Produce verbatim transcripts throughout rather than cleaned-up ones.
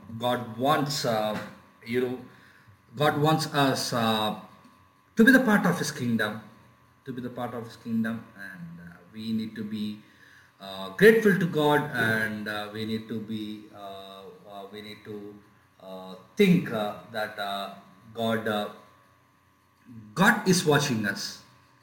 God wants, uh, you know, God wants us uh, to be the part of His kingdom, to be the part of His kingdom, and uh, we need to be uh, grateful to God, and uh, we need to be, uh, uh, we need to uh, think uh, that uh, God, uh, God is watching us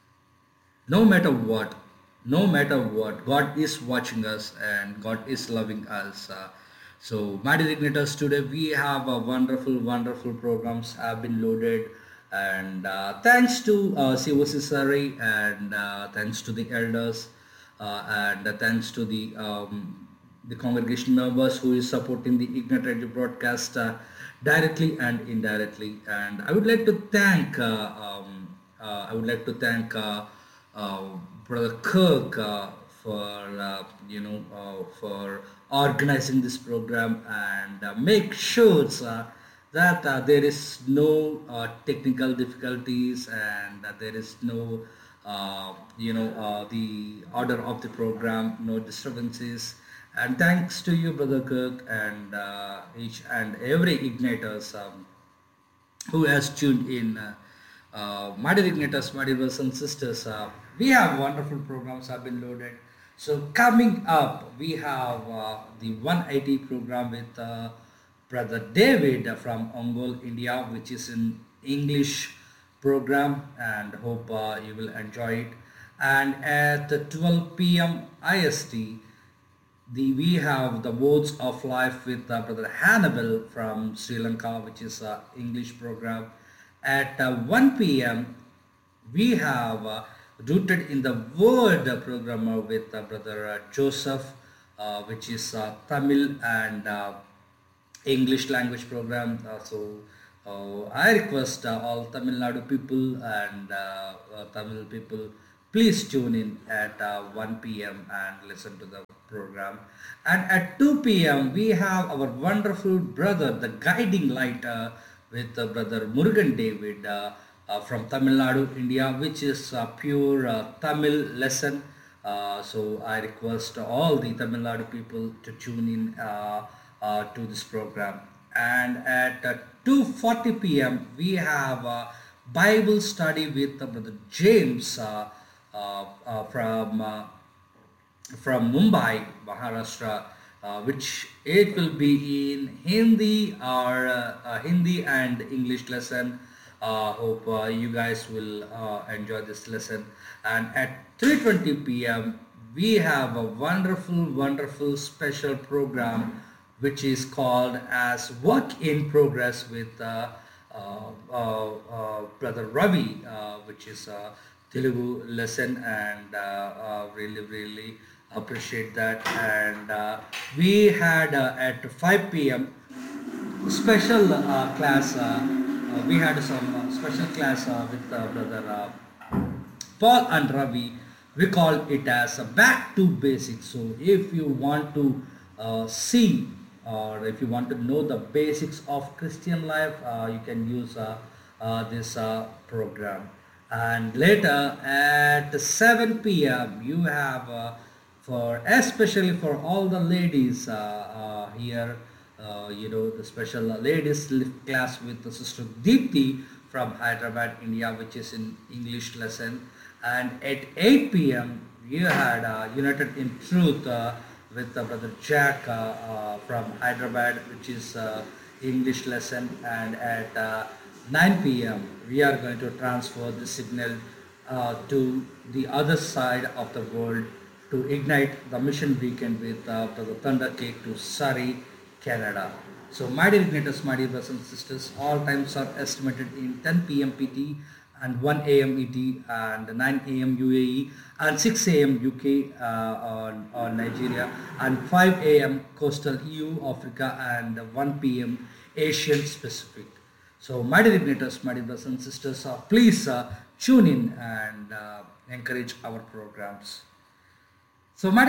no matter what, no matter what. God is watching us and God is loving us. Uh, so my dignitaries, today we have a wonderful wonderful programs have been loaded, and uh, thanks to uh, C O C Sari, and uh, thanks to the elders, uh, and uh, thanks to the um, the congregation members who is supporting the Ignite Radio broadcast uh, directly and indirectly. And I would like to thank uh, um, uh, I would like to thank uh, uh, Brother Kirk uh, for uh, you know uh, for organizing this program, and uh, make sure uh, that uh, there is no uh, technical difficulties, and that there is no uh, you know uh, the order of the program, no disturbances. And thanks to you, Brother Kirk, and uh, each and every igniters um, who has tuned in. Uh, uh, my dear igniters, my dear brothers and sisters, uh, we have wonderful programs have been loaded. So coming up, we have uh, the one eighty program with uh, Brother David from Ongole, India, which is in English program, and hope uh, you will enjoy it. And at twelve p m. I S T, the we have the words of life with uh, Brother Hannibal from Sri Lanka, which is a English program. At uh, one p m we have uh, rooted in the word uh, program uh, with uh, Brother uh, Joseph, uh, which is uh, Tamil and uh, English language program. Uh, so uh, I request uh, all Tamil Nadu people and uh, uh, Tamil people, please tune in at uh, one p m and listen to the program. And at two p m we have our wonderful brother, the guiding light, uh, with uh, Brother Murugan David uh, uh, from Tamil Nadu, India, which is a pure uh, Tamil lesson. Uh, so I request all the Tamil Nadu people to tune in uh, uh, to this program. And at uh, two forty p m we have uh, Bible study with uh, Brother James uh, uh, uh, from uh, from Mumbai, Maharashtra, uh, which it will be in Hindi or uh, uh, Hindi and English lesson. Uh, hope uh, you guys will uh, enjoy this lesson. And at three twenty p m we have a wonderful, wonderful special program which is called as Work in Progress with uh, uh, uh, uh, Brother Ravi, uh, which is a Telugu lesson, and uh, uh, really, really appreciate that. And uh, we had uh, at five p m special uh, class. Uh, uh, we had some uh, special class uh, with uh, Brother uh, Paul and Ravi. We call it as a back to basics. So if you want to uh, see, or if you want to know the basics of Christian life, uh, you can use uh, uh, this uh, program. And later at seven p m you have uh, for especially for all the ladies uh, uh, here, uh, you know, the special ladies lift class with the sister Deepthi from Hyderabad, India, which is in English lesson. And at eight p m you had uh, United in Truth uh, with uh, Brother Jack uh, uh, from Hyderabad, which is uh, English lesson. And at uh, nine p m we are going to transfer the signal uh, to the other side of the world to ignite the mission weekend with uh, Brother Thunder Cake to Surrey, Canada. So my dear igniters, my dear brothers and sisters, all times are estimated in ten p m P T and one a m E T and nine a m U A E and six a m U K uh, on, on Nigeria, and five a m coastal E U, Africa, and one p m Asian Pacific. So my dear igniters, my dear brothers and sisters, uh, please uh, tune in and uh, encourage our programs. So my